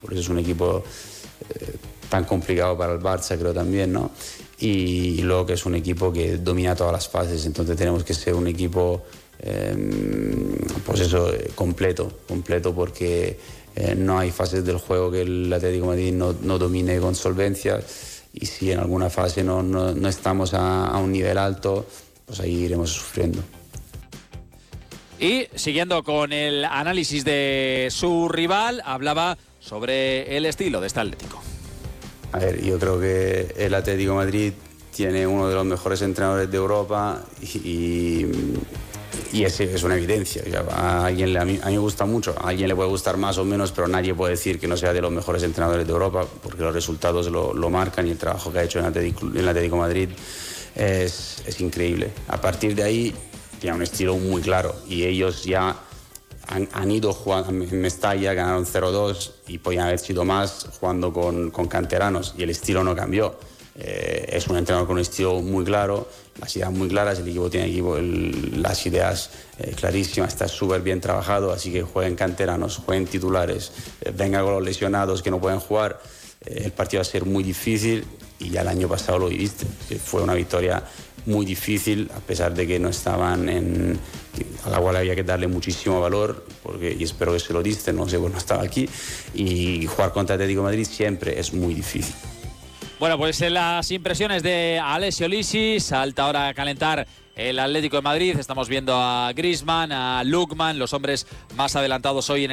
Por eso es un equipo tan complicado para el Barça, creo también, ¿no? Y luego que es un equipo que domina todas las fases, entonces tenemos que ser un equipo, pues eso, completo porque no hay fases del juego que el Atlético de Madrid no domine con solvencia, y si en alguna fase no estamos a un nivel alto, pues ahí iremos sufriendo. Y siguiendo con el análisis de su rival, hablaba sobre el estilo de este Atlético. A ver, yo creo que el Atlético de Madrid tiene uno de los mejores entrenadores de Europa y es una evidencia. A mí me gusta mucho, a alguien le puede gustar más o menos, pero nadie puede decir que no sea de los mejores entrenadores de Europa, porque los resultados lo marcan, y el trabajo que ha hecho en el Atlético de Madrid es increíble. A partir de ahí tiene un estilo muy claro, y ellos ya han ido jugando en Mestalla, ganaron 0-2 y podían haber sido más jugando con canteranos, y el estilo no cambió. Es un entrenador con un estilo muy claro, las ideas muy claras, el equipo tiene las ideas clarísimas, está súper bien trabajado, así que jueguen canteranos, jueguen titulares, venga con los lesionados que no pueden jugar, el partido va a ser muy difícil, y ya el año pasado lo viviste, que fue una victoria muy difícil, a pesar de que no estaban a la cual había que darle muchísimo valor, y espero que se lo diste, no sé, pues no estaba aquí, y jugar contra Atlético de Madrid siempre es muy difícil. Bueno, pues en las impresiones de Alessio Lisi, salta ahora a calentar el Atlético de Madrid. Estamos viendo a Griezmann, a Lookman, los hombres más adelantados hoy en